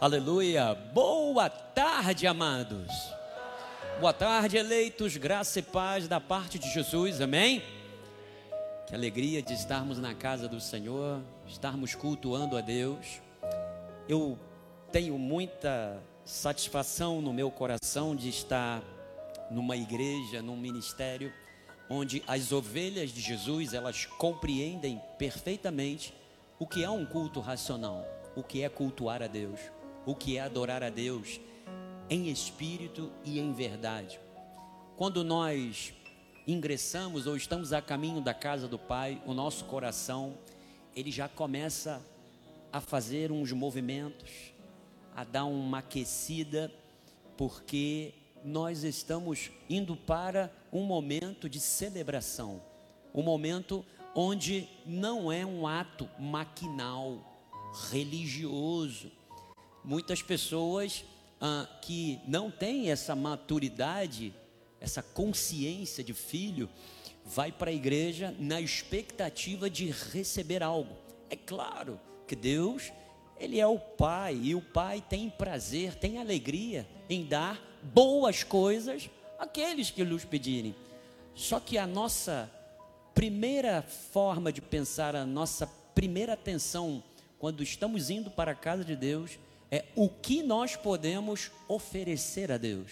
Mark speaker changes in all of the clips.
Speaker 1: Aleluia. Boa tarde, amados. Boa tarde, eleitos, graça e paz da parte de Jesus, amém? Que alegria de estarmos na casa do Senhor, estarmos cultuando a Deus. Eu tenho muita satisfação no meu coração de estar numa igreja, num ministério, onde as ovelhas de Jesus, elas compreendem perfeitamente o que é um culto racional, o que é cultuar a Deus, o que é adorar a Deus em espírito e em verdade. Quando nós ingressamos ou estamos a caminho da casa do Pai, o nosso coração, ele já começa a fazer uns movimentos, a dar uma aquecida, porque nós estamos indo para um momento de celebração, um momento onde não é um ato maquinal, religioso. Muitas pessoas que não têm essa maturidade, essa consciência de filho, vai para a igreja na expectativa de receber algo. É claro que Deus, Ele é o Pai, e o Pai tem prazer, tem alegria em dar boas coisas àqueles que lhes pedirem. Só que a nossa primeira forma de pensar, a nossa primeira atenção, quando estamos indo para a casa de Deus, é o que nós podemos oferecer a Deus.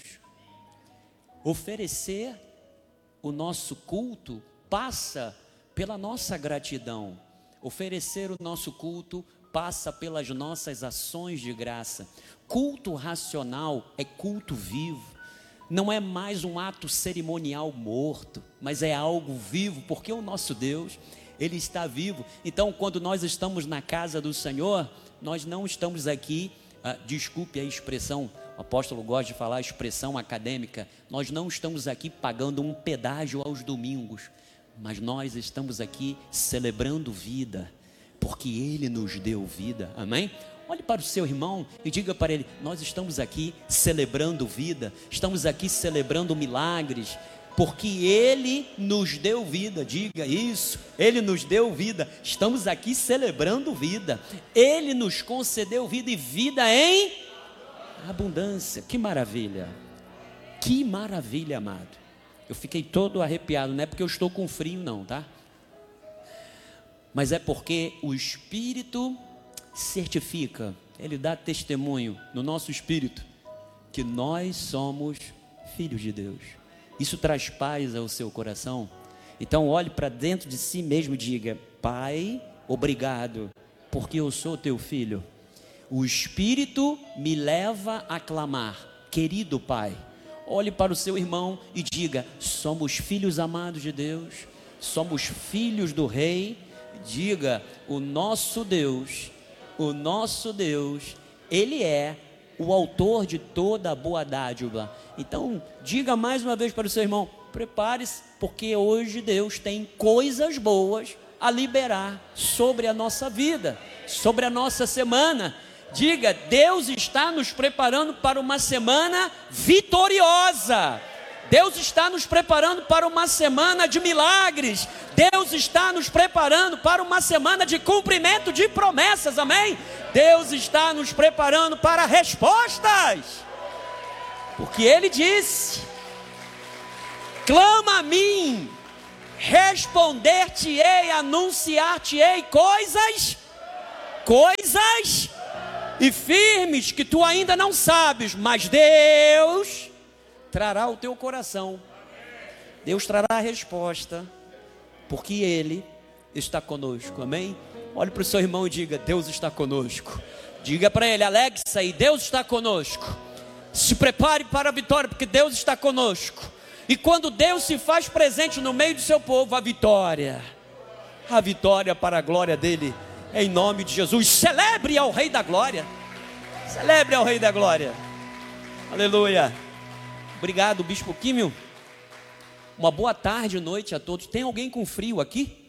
Speaker 1: Oferecer o nosso culto passa pela nossa gratidão. Oferecer o nosso culto passa pelas nossas ações de graça. Culto racional é culto vivo. Não é mais um ato cerimonial morto, mas é algo vivo, porque o nosso Deus, Ele está vivo. Então, quando nós estamos na casa do Senhor, nós não estamos aqui, desculpe a expressão, o apóstolo gosta de falar a expressão acadêmica, nós não estamos aqui pagando um pedágio aos domingos, mas nós estamos aqui celebrando vida, porque Ele nos deu vida, amém? Olhe para o seu irmão e diga para ele: nós estamos aqui celebrando vida, estamos aqui celebrando milagres, porque Ele nos deu vida. Diga isso, Ele nos deu vida, estamos aqui celebrando vida, Ele nos concedeu vida, e vida em abundância. Que maravilha, amado. Eu fiquei todo arrepiado, não é porque eu estou com frio não, tá? Mas é porque o Espírito certifica, Ele dá testemunho no nosso espírito que nós somos filhos de Deus. Isso traz paz ao seu coração. Então olhe para dentro de si mesmo e diga: Pai, obrigado, porque eu sou teu filho. O Espírito me leva a clamar: querido Pai. Olhe para o seu irmão e diga: somos filhos amados de Deus, somos filhos do Rei. Diga: o nosso Deus, Ele é o autor de toda a boa dádiva. Então, diga mais uma vez para o seu irmão: prepare-se, porque hoje Deus tem coisas boas a liberar sobre a nossa vida, sobre a nossa semana. Diga: Deus está nos preparando para uma semana vitoriosa. Deus está nos preparando para uma semana de milagres. Deus está nos preparando para uma semana de cumprimento de promessas, amém? Deus está nos preparando para respostas, porque Ele disse: clama a mim, responder-te-ei, anunciar-te-ei coisas e firmes que tu ainda não sabes, mas Deus trará o teu coração. Deus trará a resposta, porque Ele está conosco, amém? Olhe para o seu irmão e diga: Deus está conosco. Diga para ele: alegre-se aí, Deus está conosco. Se prepare para a vitória, porque Deus está conosco. E quando Deus se faz presente no meio do seu povo, a vitória para a glória dele, em nome de Jesus. Celebre ao Rei da Glória, celebre ao Rei da Glória, aleluia. Obrigado, Bispo Químio. Uma boa tarde e noite a todos. Tem alguém com frio aqui?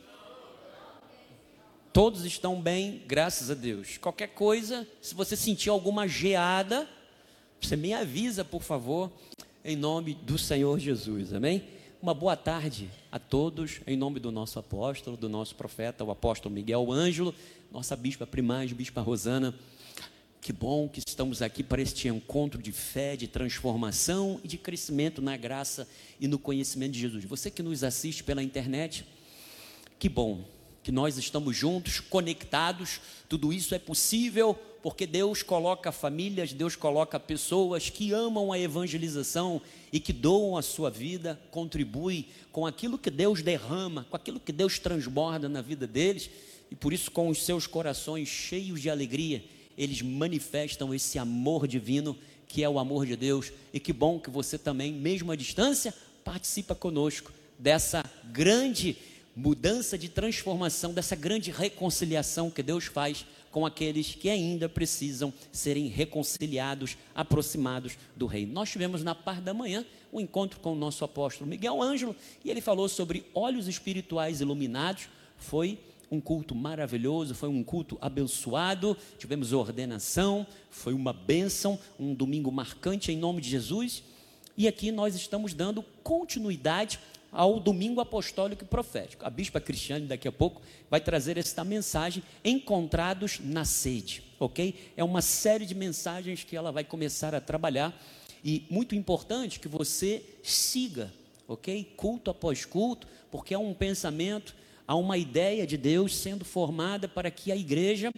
Speaker 1: Todos estão bem, graças a Deus. Qualquer coisa, se você sentir alguma geada, você me avisa, por favor, em nome do Senhor Jesus, amém? Uma boa tarde a todos, em nome do nosso apóstolo, do nosso profeta, o apóstolo Miguel Ângelo, nossa bispa primaz, bispa Rosana. Que bom que estamos aqui para este encontro de fé, de transformação e de crescimento na graça e no conhecimento de Jesus. Você que nos assiste pela internet, que bom que nós estamos juntos, conectados. Tudo isso é possível porque Deus coloca famílias, Deus coloca pessoas que amam a evangelização e que doam a sua vida, contribuem com aquilo que Deus derrama, com aquilo que Deus transborda na vida deles, e por isso, com os seus corações cheios de alegria, eles manifestam esse amor divino, que é o amor de Deus. E que bom que você também, mesmo à distância, participa conosco dessa grande mudança de transformação, dessa grande reconciliação que Deus faz com aqueles que ainda precisam serem reconciliados, aproximados do reino. Nós tivemos na parte da manhã um encontro com o nosso apóstolo Miguel Ângelo, e ele falou sobre olhos espirituais iluminados. Foi um culto maravilhoso, foi um culto abençoado, tivemos ordenação, foi uma bênção, um domingo marcante em nome de Jesus. E aqui nós estamos dando continuidade ao domingo apostólico e profético. A bispa Cristiane daqui a pouco vai trazer esta mensagem, Encontrados na Sede, ok? É uma série de mensagens que ela vai começar a trabalhar, e muito importante que você siga, ok? Culto após culto, porque é um pensamento, há uma ideia de Deus sendo formada para que a igreja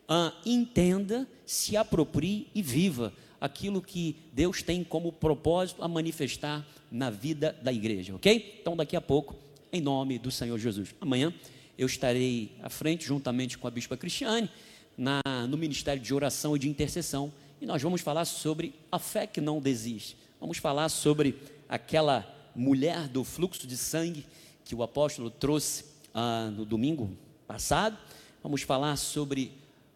Speaker 1: entenda, se aproprie e viva aquilo que Deus tem como propósito a manifestar na vida da igreja, ok? Então daqui a pouco, em nome do Senhor Jesus. Amanhã eu estarei à frente, juntamente com a bispa Cristiane, no Ministério de Oração e de Intercessão, e nós vamos falar sobre a fé que não desiste. Vamos falar sobre aquela mulher do fluxo de sangue que o apóstolo trouxe no domingo passado. Vamos falar sobre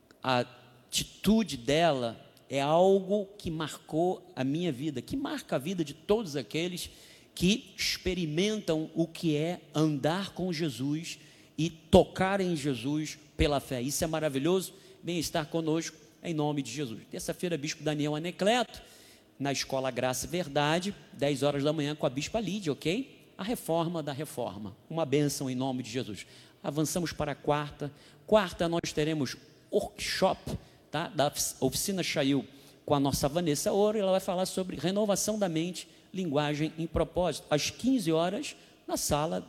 Speaker 1: a atitude dela. É algo que marcou a minha vida, que marca a vida de todos aqueles que experimentam o que é andar com Jesus e tocar em Jesus pela fé. Isso é maravilhoso. Venha estar conosco em nome de Jesus. Terça-feira, bispo Daniel Anecleto, na Escola Graça e Verdade, 10 horas da manhã, com a bispa Lídia, ok? A reforma da reforma, uma bênção em nome de Jesus. Avançamos para a quarta. Quarta nós teremos workshop, tá? Da oficina Chail, com a nossa Vanessa Ouro, e ela vai falar sobre renovação da mente, linguagem e propósito, às 15 horas, na sala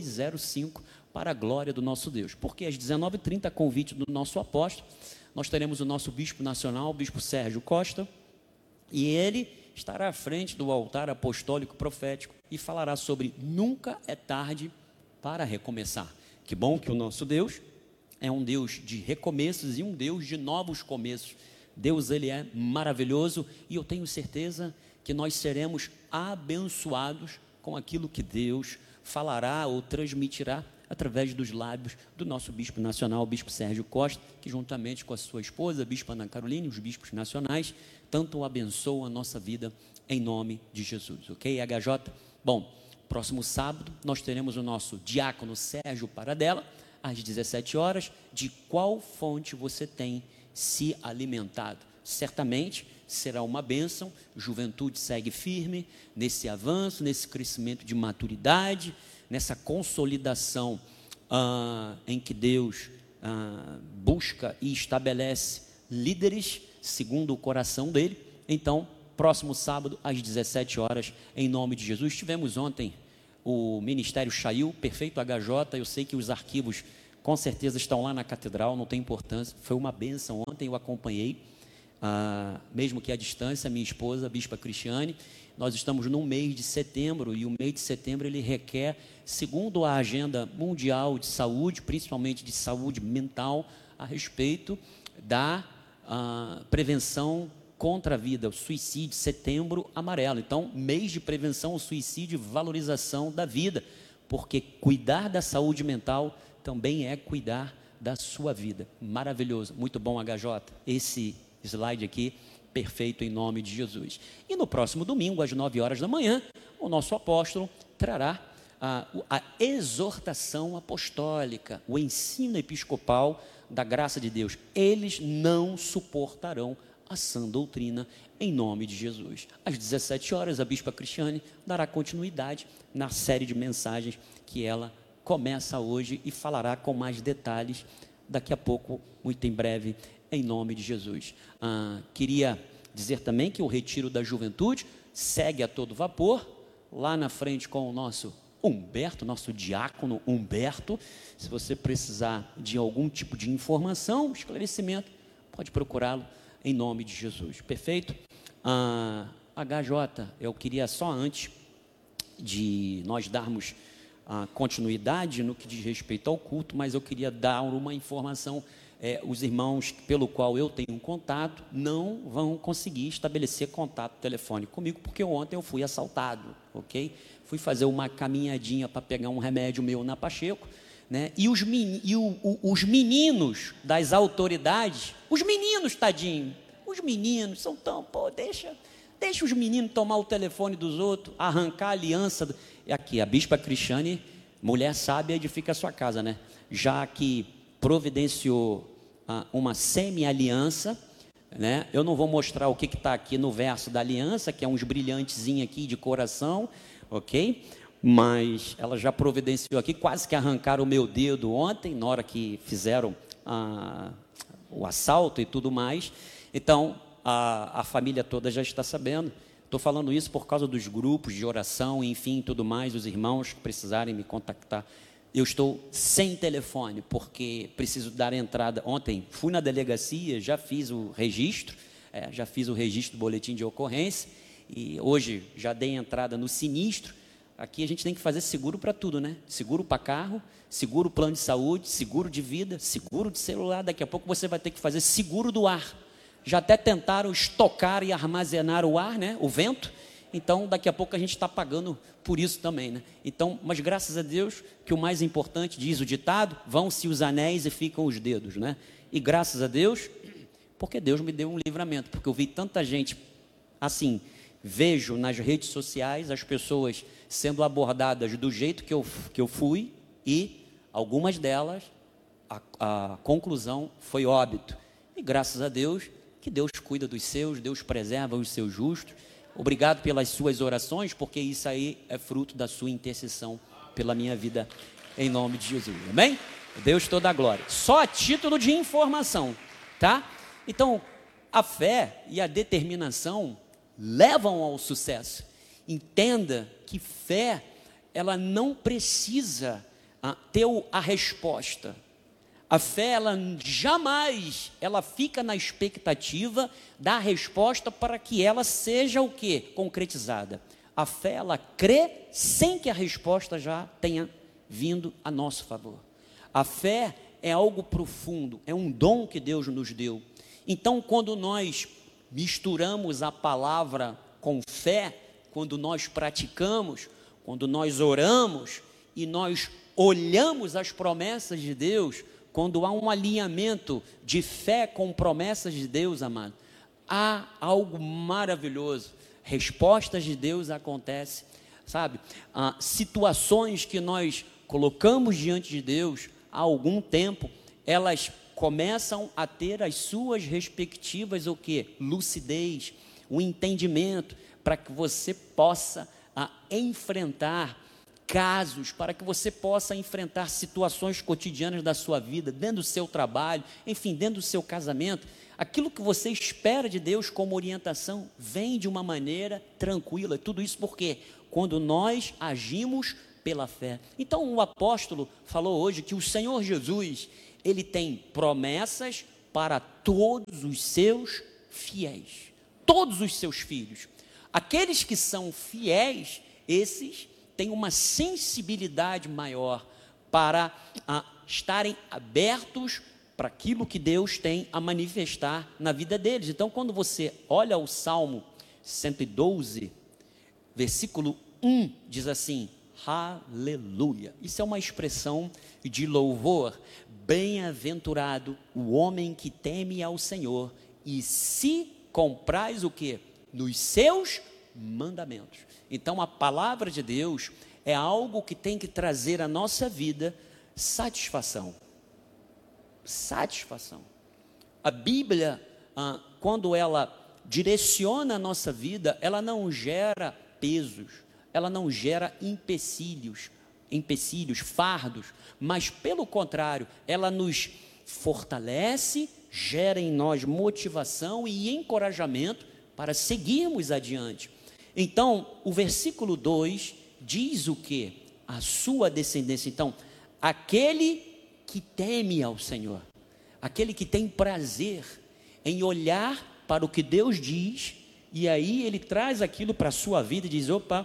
Speaker 1: 205, para a glória do nosso Deus. Porque às 19h30, convite do nosso apóstolo, nós teremos o nosso bispo nacional, o bispo Sérgio Costa, e ele estará à frente do altar apostólico profético e falará sobre nunca é tarde para recomeçar. Que bom que o nosso Deus é um Deus de recomeços e um Deus de novos começos. Deus, ele é maravilhoso, e eu tenho certeza que nós seremos abençoados com aquilo que Deus falará ou transmitirá através dos lábios do nosso bispo nacional, o bispo Sérgio Costa, que juntamente com a sua esposa, a bispa Ana Carolina, e os bispos nacionais, tanto abençoam a nossa vida em nome de Jesus, ok? HJ, bom, próximo sábado nós teremos o nosso diácono Sérgio Paradela, às 17 horas, de qual fonte você tem se alimentado. Certamente será uma bênção. Juventude segue firme nesse avanço, nesse crescimento de maturidade, nessa consolidação em que Deus busca e estabelece líderes segundo o coração dele. Então, próximo sábado, às 17 horas, em nome de Jesus. Tivemos ontem o Ministério Chail, Perfeito HJ, eu sei que os arquivos com certeza estão lá na catedral, não tem importância, foi uma bênção. Ontem eu acompanhei, mesmo que à distância, minha esposa, a bispa Cristiane. Nós estamos no mês de setembro, e o mês de setembro ele requer, segundo a agenda mundial de saúde, principalmente de saúde mental, a respeito da prevenção contra a vida, o suicídio, setembro amarelo. Então, mês de prevenção ao suicídio e valorização da vida, porque cuidar da saúde mental também é cuidar da sua vida. Maravilhoso, muito bom, HJ, esse slide aqui, perfeito em nome de Jesus. E no próximo domingo, às 9 horas da manhã, o nosso apóstolo trará a exortação apostólica, o ensino episcopal da graça de Deus. Eles não suportarão a sã doutrina, em nome de Jesus. Às 17 horas, a bispa Cristiane dará continuidade na série de mensagens que ela começa hoje e falará com mais detalhes daqui a pouco, muito em breve, em nome de Jesus. Queria dizer também que o retiro da juventude segue a todo vapor, lá na frente com o nosso Humberto, nosso diácono Humberto. Se você precisar de algum tipo de informação, esclarecimento, pode procurá-lo em nome de Jesus, perfeito? HJ, eu queria só antes de nós darmos continuidade no que diz respeito ao culto, mas eu queria dar uma informação. Os irmãos pelo qual eu tenho contato não vão conseguir estabelecer contato telefônico comigo, porque ontem eu fui assaltado, ok? Fui fazer uma caminhadinha para pegar um remédio meu na Pacheco, né? E os meninos das autoridades, os meninos, tadinho, os meninos são tão, deixa os meninos tomar o telefone dos outros, arrancar a aliança. Aqui, a bispa Cristiane, mulher sábia, edifica a sua casa, né? Já que providenciou uma semi-aliança, né? Eu não vou mostrar o que está aqui no verso da aliança, que é uns brilhantezinhos aqui de coração, ok? Mas ela já providenciou aqui, quase que arrancaram o meu dedo ontem, na hora que fizeram o assalto e tudo mais. Então, a família toda já está sabendo. Estou falando isso por causa dos grupos de oração, enfim, tudo mais, os irmãos que precisarem me contactar. Eu estou sem telefone, porque preciso dar entrada. Ontem fui na delegacia, já fiz o registro do boletim de ocorrência, e hoje já dei entrada no sinistro. Aqui a gente tem que fazer seguro para tudo, né? Seguro para carro, seguro plano de saúde, seguro de vida, seguro de celular. Daqui a pouco você vai ter que fazer seguro do ar. Já até tentaram estocar e armazenar o ar, né? O vento. Então, daqui a pouco a gente está pagando por isso também, né? Então, mas graças a Deus, que o mais importante, diz o ditado, vão-se os anéis e ficam os dedos, né? E graças a Deus, porque Deus me deu um livramento, porque eu vi tanta gente, assim, vejo nas redes sociais as pessoas sendo abordadas do jeito que eu fui, e algumas delas, a conclusão foi óbito. E graças a Deus, que Deus cuida dos seus, Deus preserva os seus justos. Obrigado pelas suas orações, porque isso aí é fruto da sua intercessão pela minha vida, em nome de Jesus, amém? Deus toda a glória. Só a título de informação, tá? Então, a fé e a determinação levam ao sucesso. Entenda que fé, ela não precisa ter a resposta. A fé, ela jamais, ela fica na expectativa da resposta para que ela seja o quê? Concretizada. A fé, ela crê sem que a resposta já tenha vindo a nosso favor. A fé é algo profundo, é um dom que Deus nos deu. Então, quando nós misturamos a palavra com fé, quando nós praticamos, quando nós oramos e nós olhamos as promessas de Deus, quando há um alinhamento de fé com promessas de Deus, amado, há algo maravilhoso. Respostas de Deus acontecem, sabe? Situações que nós colocamos diante de Deus há algum tempo, elas começam a ter as suas respectivas, o quê? Lucidez, o entendimento, para que você possa enfrentar casos, para que você possa enfrentar situações cotidianas da sua vida, dentro do seu trabalho, enfim, dentro do seu casamento. Aquilo que você espera de Deus como orientação vem de uma maneira tranquila. Tudo isso porque quando nós agimos pela fé. Então o apóstolo falou hoje que o Senhor Jesus, ele tem promessas para todos os seus fiéis, todos os seus filhos. Aqueles que são fiéis, esses têm uma sensibilidade maior para estarem abertos para aquilo que Deus tem a manifestar na vida deles. Então, quando você olha o Salmo 112, versículo 1, diz assim: aleluia. Isso é uma expressão de louvor. Bem-aventurado o homem que teme ao Senhor e se compraz o quê? Nos seus mandamentos. Então a palavra de Deus é algo que tem que trazer à nossa vida satisfação. Satisfação. A Bíblia, quando ela direciona a nossa vida, ela não gera pesos, ela não gera empecilhos, fardos, mas pelo contrário, ela nos fortalece, gera em nós motivação e encorajamento para seguirmos adiante. Então, o versículo 2 diz o quê? A sua descendência. Então, aquele que teme ao Senhor, aquele que tem prazer em olhar para o que Deus diz, e aí ele traz aquilo para a sua vida e diz: opa,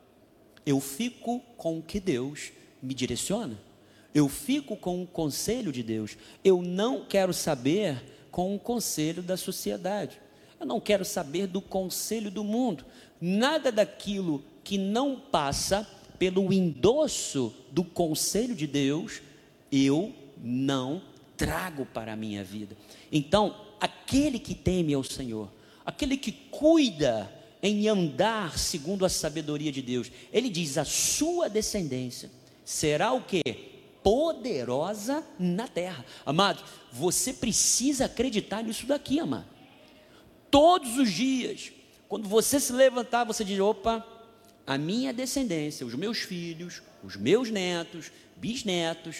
Speaker 1: eu fico com o que Deus me direciona, eu fico com o conselho de Deus, eu não quero saber com o conselho da sociedade, eu não quero saber do conselho do mundo, nada daquilo que não passa pelo endosso do conselho de Deus, eu não trago para a minha vida. Então, aquele que teme ao Senhor, aquele que cuida em andar segundo a sabedoria de Deus, ele diz: a sua descendência será o quê? Poderosa na terra. Amado, você precisa acreditar nisso daqui, amado. Todos os dias, quando você se levantar, você diz: opa, a minha descendência, os meus filhos, os meus netos, bisnetos,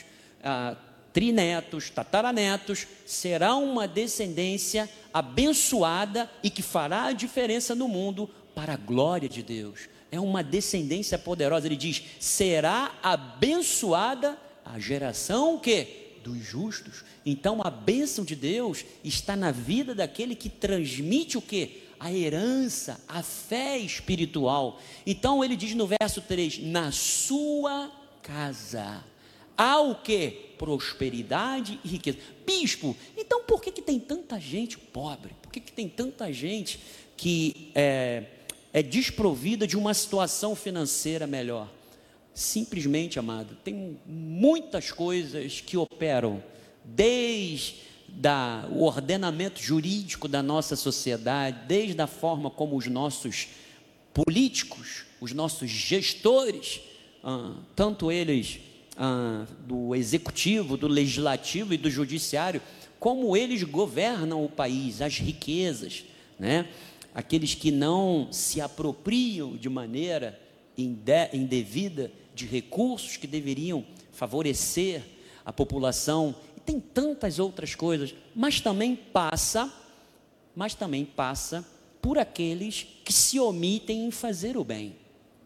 Speaker 1: trinetos, tataranetos, será uma descendência abençoada e que fará a diferença no mundo para a glória de Deus. É uma descendência poderosa. Ele diz: será abençoada a geração o quê? Dos justos. Então a bênção de Deus está na vida daquele que transmite o quê? A herança, a fé espiritual. Então ele diz no verso 3: na sua casa há o quê? Prosperidade e riqueza. Bispo, então por que tem tanta gente pobre? Por que tem tanta gente que é desprovida de uma situação financeira melhor? Simplesmente, amado, tem muitas coisas que operam desde o ordenamento jurídico da nossa sociedade, desde a forma como os nossos políticos, os nossos gestores, tanto eles do executivo, do legislativo e do judiciário, como eles governam o país, as riquezas, né? Aqueles que não se apropriam de maneira indevida de recursos que deveriam favorecer a população, e tem tantas outras coisas, mas também passa por aqueles que se omitem em fazer o bem.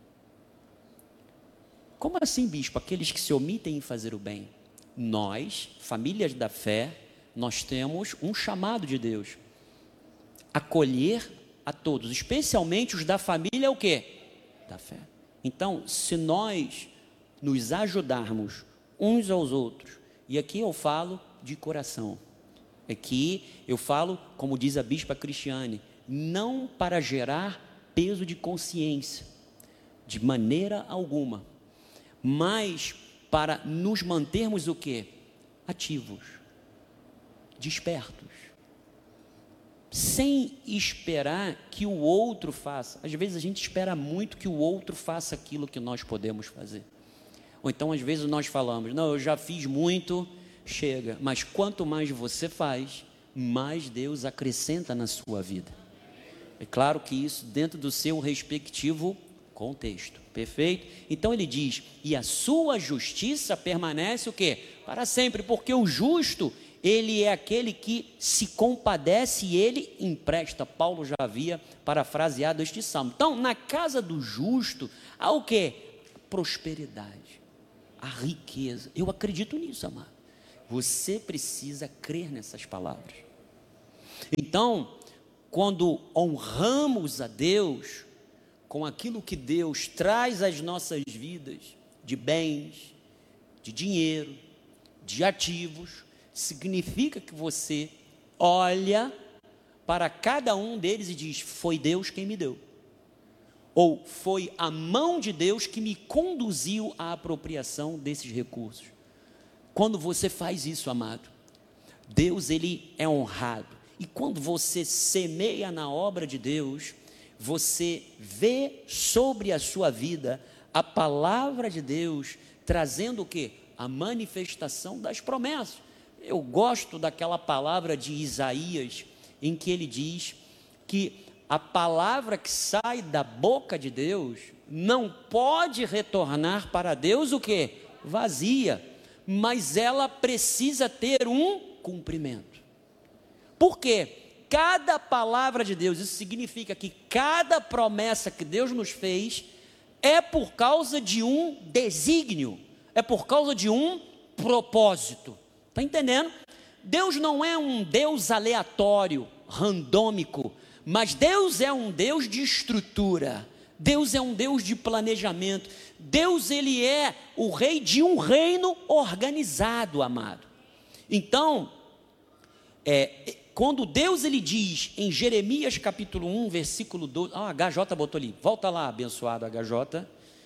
Speaker 1: Como assim, bispo? Aqueles que se omitem em fazer o bem. Nós, famílias da fé, nós temos um chamado de Deus: acolher a todos, especialmente os da família, o quê? Da fé. Então, se nós nos ajudarmos uns aos outros, e aqui eu falo de coração, aqui eu falo, como diz a bispa Cristiane, não para gerar peso de consciência, de maneira alguma, mas para nos mantermos o quê? Ativos, despertos, sem esperar que o outro faça. Às vezes a gente espera muito que o outro faça aquilo que nós podemos fazer, ou então às vezes nós falamos: não, eu já fiz muito, chega. Mas quanto mais você faz, mais Deus acrescenta na sua vida. É claro que isso dentro do seu respectivo contexto, perfeito? Então ele diz: e a sua justiça permanece o quê? Para sempre, porque o justo, ele é aquele que se compadece e ele empresta. Paulo já havia parafraseado este salmo. Então, na casa do justo, há o quê? Prosperidade, a riqueza. Eu acredito nisso, amado. Você precisa crer nessas palavras. Então, quando honramos a Deus com aquilo que Deus traz às nossas vidas, de bens, de dinheiro, de ativos, significa que você olha para cada um deles e diz: foi Deus quem me deu, ou foi a mão de Deus que me conduziu à apropriação desses recursos. Quando você faz isso, amado, Deus, ele é honrado. E quando você semeia na obra de Deus, você vê sobre a sua vida a palavra de Deus trazendo o quê? A manifestação das promessas. Eu gosto daquela palavra de Isaías, em que ele diz que a palavra que sai da boca de Deus não pode retornar para Deus o quê? Vazia, mas ela precisa ter um cumprimento. Por quê? Cada palavra de Deus, isso significa que cada promessa que Deus nos fez é por causa de um desígnio, é por causa de um propósito. Está entendendo? Deus não é um Deus aleatório, randômico, mas Deus é um Deus de estrutura. Deus é um Deus de planejamento. Deus, ele é o rei de um reino organizado, amado. Então, quando Deus ele diz em Jeremias capítulo 1, versículo 12, a HJ botou ali, volta lá, abençoado HJ,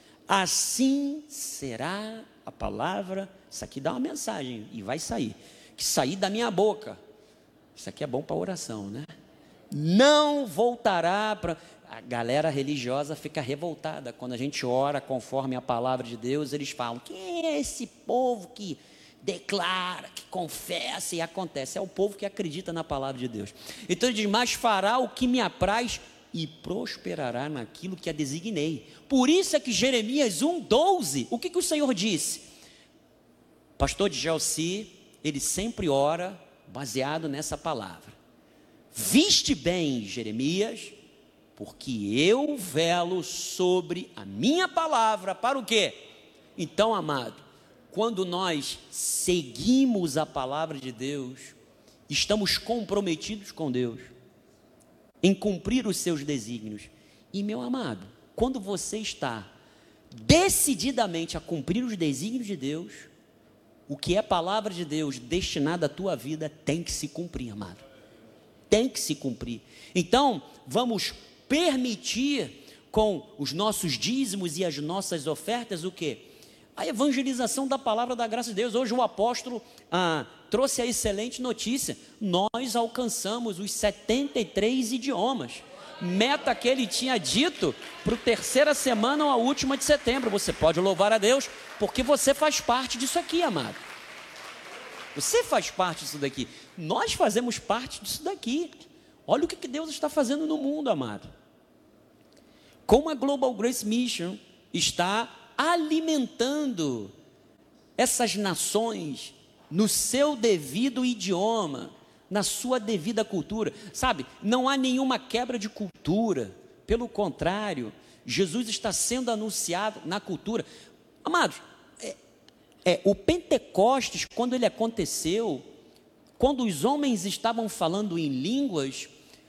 Speaker 1: assim será a palavra, isso aqui dá uma mensagem e vai sair, que sair da minha boca, isso aqui é bom para oração, né? Não voltará para... A galera religiosa fica revoltada quando a gente ora conforme a palavra de Deus. Eles falam, quem é esse povo que declara, que confessa e acontece? É o povo que acredita na palavra de Deus. Então ele diz, mas fará o que me apraz e prosperará naquilo que a designei. Por isso é que Jeremias 1,12, o que o Senhor disse? Pastor de Gelsi, ele sempre ora baseado nessa palavra. Viste bem, Jeremias, porque eu velo sobre a minha palavra, para o quê? Então, amado, quando nós seguimos a palavra de Deus, estamos comprometidos com Deus, em cumprir os seus desígnios. E meu amado, quando você está decididamente a cumprir os desígnios de Deus, o que é palavra de Deus destinada à tua vida tem que se cumprir, amado. Tem que se cumprir. Então, vamos permitir com os nossos dízimos e as nossas ofertas o quê? A evangelização da palavra da graça de Deus. Hoje o apóstolo trouxe a excelente notícia. Nós alcançamos os 73 idiomas. Meta que ele tinha dito para a terceira semana ou a última de setembro. Você pode louvar a Deus, porque você faz parte disso aqui, amado. Você faz parte disso daqui. Nós fazemos parte disso daqui. Olha o que Deus está fazendo no mundo, amado. Como a Global Grace Mission está alimentando essas nações no seu devido idioma, na sua devida cultura. Sabe, não há nenhuma quebra de cultura. Pelo contrário, Jesus está sendo anunciado na cultura. Amados, o Pentecostes, quando ele aconteceu, quando os homens estavam falando em línguas,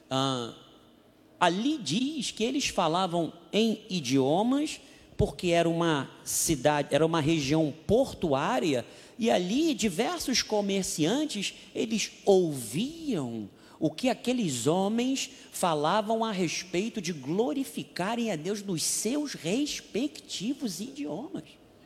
Speaker 1: ali diz que eles falavam em idiomas, porque era uma cidade, era uma região portuária, e ali diversos comerciantes, eles ouviam o que aqueles homens falavam a respeito de glorificarem a Deus nos seus respectivos idiomas.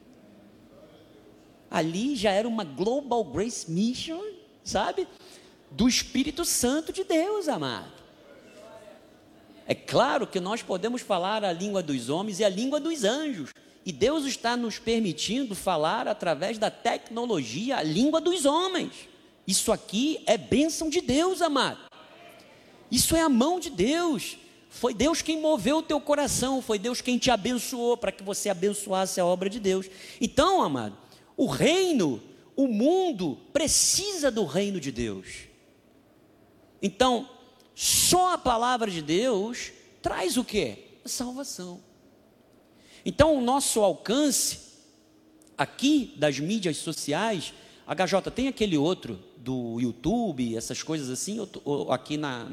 Speaker 1: Ali já era uma Global Grace Mission, sabe? Do Espírito Santo de Deus, amado. É claro que nós podemos falar a língua dos homens e a língua dos anjos. E Deus está nos permitindo falar através da tecnologia a língua dos homens. Isso aqui é bênção de Deus, amado. Isso é a mão de Deus. Foi Deus quem moveu o teu coração. Foi Deus quem te abençoou para que você abençoasse a obra de Deus. Então, amado, o reino, o mundo precisa do reino de Deus. Então, só a palavra de Deus traz o quê? A salvação. Então, o nosso alcance aqui das mídias sociais, HJ, tem aquele outro do YouTube, essas coisas assim, ou aqui na